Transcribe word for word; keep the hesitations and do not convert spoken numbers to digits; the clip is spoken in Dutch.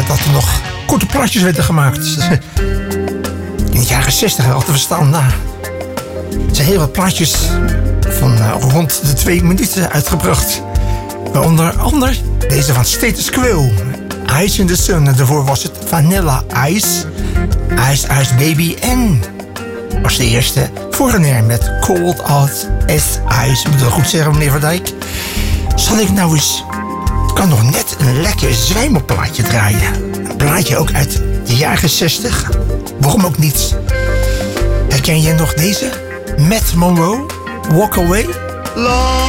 dat er nog korte plaatjes werden gemaakt. In de jaren zestig al te verstaan. Nou, er zijn heel wat plaatjes van uh, rond de twee minuten uitgebracht. Waaronder ander deze van Status Quo. Ice in the Sun. En daarvoor was het Vanilla Ice. Ice Ice Baby. En was de eerste Foreigner met Cold Out as Ice. Ik moet het goed zeggen, meneer Van Dijk. Zal ik nou eens... Ik kan nog net een lekker zwijmelplaatje draaien. Een plaatje ook uit de jaren zestig. Waarom ook niet? Herken jij nog deze? Matt Monro, Walk Away.